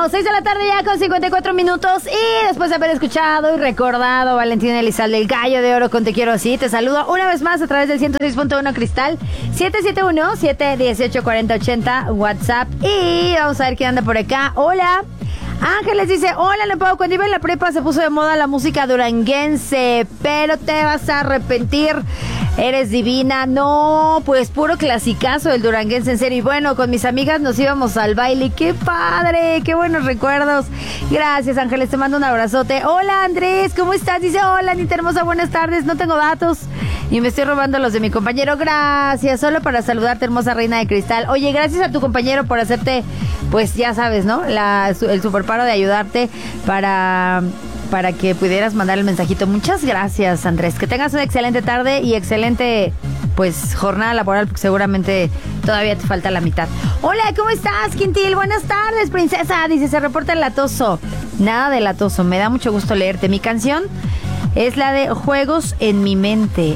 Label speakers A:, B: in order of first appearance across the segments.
A: Regresamos, 6 de la tarde ya con 54 minutos. Y después de haber escuchado y recordado Valentina Elizalde, el gallo de oro con Te Quiero Así, te saludo una vez más a través del 106.1 Cristal, 771-718-4080 WhatsApp. Y vamos a ver quién anda por acá. Hola. Ángeles dice, hola, Lepau, cuando iba en la prepa se puso de moda la música duranguense, pero te vas a arrepentir, eres divina. No, pues puro clasicazo del duranguense, en serio. Y bueno, con mis amigas nos íbamos al baile, qué padre, qué buenos recuerdos. Gracias, Ángeles, te mando un abrazote. Hola, Andrés, ¿cómo estás? Dice, hola, Anita hermosa, buenas tardes, no tengo datos y me estoy robando los de mi compañero. Gracias, solo para saludarte, hermosa reina de cristal. Oye, gracias a tu compañero por hacerte, pues ya sabes, ¿no? El superparo de ayudarte para que pudieras mandar el mensajito. Muchas gracias, Andrés. Que tengas una excelente tarde y excelente, pues, jornada laboral, porque seguramente todavía te falta la mitad. Hola, ¿cómo estás, Quintil? Buenas tardes, princesa. Dice, se reporta el latoso. Nada de latoso, me da mucho gusto leerte. Mi canción es la de Juegos en mi mente.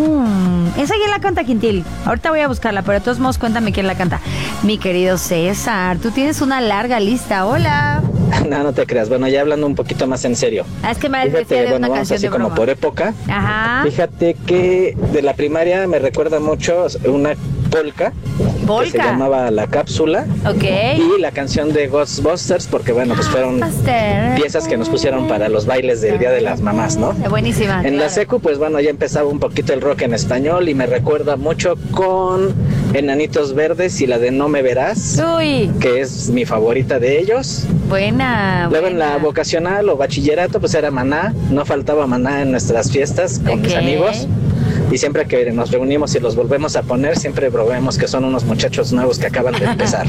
A: Esa quién la canta, Quintil. Ahorita voy a buscarla, pero de todos modos cuéntame quién la canta. Mi querido César, tú tienes una larga lista. Hola.
B: No te creas. Bueno, ya hablando un poquito más en serio.
A: Es que me decía de una canción
B: así
A: de broma.
B: como por época.
A: Ajá.
B: Fíjate que de la primaria me recuerda mucho una polka que se llamaba La Cápsula.
A: Ok.
B: Y la canción de Ghostbusters, porque bueno, pues fueron piezas que nos pusieron para los bailes del Día de las Mamás, ¿no?
A: Buenísima.
B: En la secu, pues bueno, ya empezaba un poquito el rock en español y me recuerda mucho con Enanitos Verdes y la de No Me Verás.
A: Uy.
B: Que es mi favorita de ellos.
A: Buena.
B: Luego en la vocacional o bachillerato, pues era Maná. No faltaba Maná en nuestras fiestas con mis amigos. Y siempre que nos reunimos y los volvemos a poner, siempre probemos que son unos muchachos nuevos que acaban de empezar.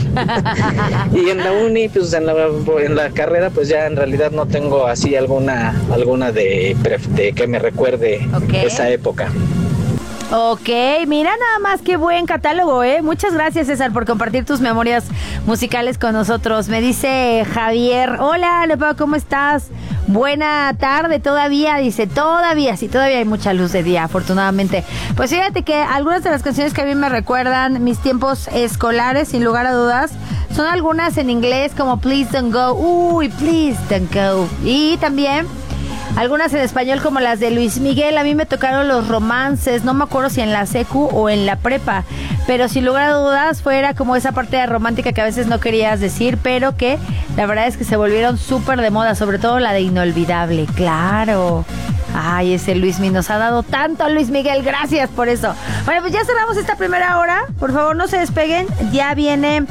B: Y en la uni, pues en la carrera, pues ya en realidad no tengo así alguna de que me recuerde esa época.
A: Ok, mira nada más qué buen catálogo, ¿eh? Muchas gracias, César, por compartir tus memorias musicales con nosotros. Me dice Javier, hola, Lepau, ¿cómo estás? Buena tarde todavía, dice, todavía hay mucha luz de día, afortunadamente. Pues fíjate que algunas de las canciones que a mí me recuerdan mis tiempos escolares, sin lugar a dudas, son algunas en inglés como Please Don't Go, uy, Please Don't Go. Y también algunas en español como las de Luis Miguel. A mí me tocaron los romances, no me acuerdo si en la secu o en la prepa, pero sin lugar a dudas fuera como esa parte romántica que a veces no querías decir, pero que la verdad es que se volvieron súper de moda, sobre todo la de Inolvidable, claro. Ay, ese Luis Miguel nos ha dado tanto, Luis Miguel, gracias por eso. Bueno, pues ya cerramos esta primera hora, por favor no se despeguen, ya viene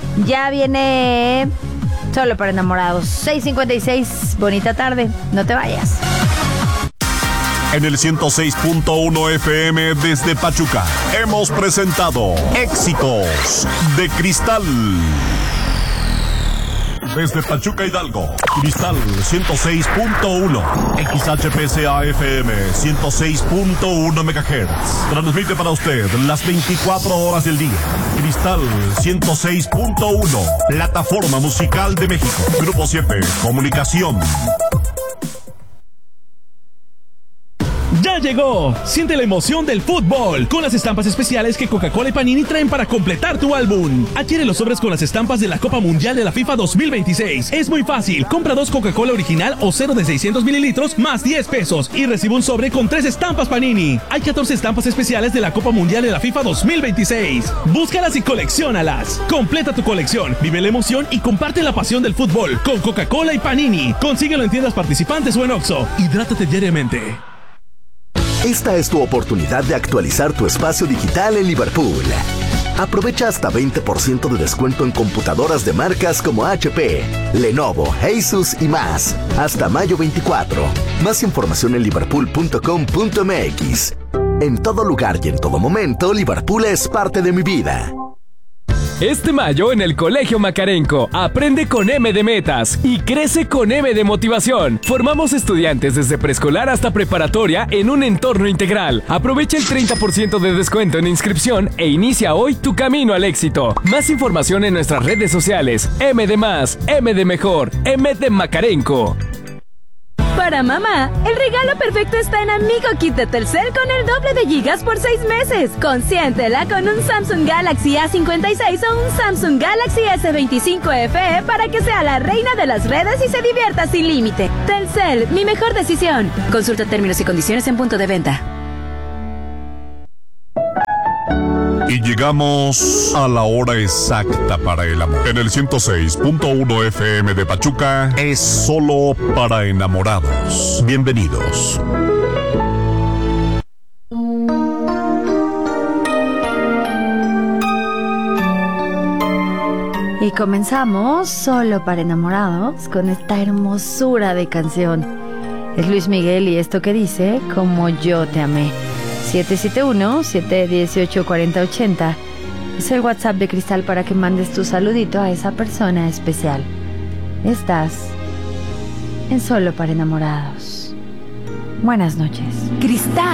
A: Solo para Enamorados. 6:56, bonita tarde, no te vayas.
C: En el 106.1 FM desde Pachuca hemos presentado Éxitos de Cristal. Desde Pachuca, Hidalgo, Cristal 106.1, XHPCA FM 106.1 MHz. Transmite para usted las 24 horas del día. Cristal 106.1, plataforma musical de México. Grupo 7, comunicación.
D: ¡Ya llegó! Siente la emoción del fútbol con las estampas especiales que Coca-Cola y Panini traen para completar tu álbum. Adquiere los sobres con las estampas de la Copa Mundial de la FIFA 2026. Es muy fácil. Compra 2 Coca-Cola original o 0 de 600 mililitros más 10 pesos y recibe un sobre con 3 estampas Panini. Hay 14 estampas especiales de la Copa Mundial de la FIFA 2026. Búscalas y colecciónalas. Completa tu colección, vive la emoción y comparte la pasión del fútbol con Coca-Cola y Panini. Consíguelo en tiendas participantes o en Oxxo. Hidrátate diariamente.
E: Esta es tu oportunidad de actualizar tu espacio digital en Liverpool. Aprovecha hasta 20% de descuento en computadoras de marcas como HP, Lenovo, Asus y más. Hasta mayo 24. Más información en liverpool.com.mx. En todo lugar y en todo momento, Liverpool es parte de mi vida.
F: Este mayo en el Colegio Macarenco, aprende con M de metas y crece con M de motivación. Formamos estudiantes desde preescolar hasta preparatoria en un entorno integral. Aprovecha el 30% de descuento en inscripción e inicia hoy tu camino al éxito. Más información en nuestras redes sociales. M de más, M de mejor, M de Macarenco.
G: Para mamá, el regalo perfecto está en Amigo Kit de Telcel con el doble de gigas por 6 meses. Consiéntela con un Samsung Galaxy A56 o un Samsung Galaxy S25 FE para que sea la reina de las redes y se divierta sin límite. Telcel, mi mejor decisión. Consulta términos y condiciones en punto de venta.
C: Y llegamos a la hora exacta para el amor. En el 106.1 FM de Pachuca es solo para enamorados. Bienvenidos.
A: Y comenzamos solo para enamorados con esta hermosura de canción. Es Luis Miguel y esto que dice, Como yo te amé. 771-718-4080 es el WhatsApp de Cristal para que mandes tu saludito a esa persona especial. Estás en Solo para Enamorados. Buenas noches.
G: Cristal.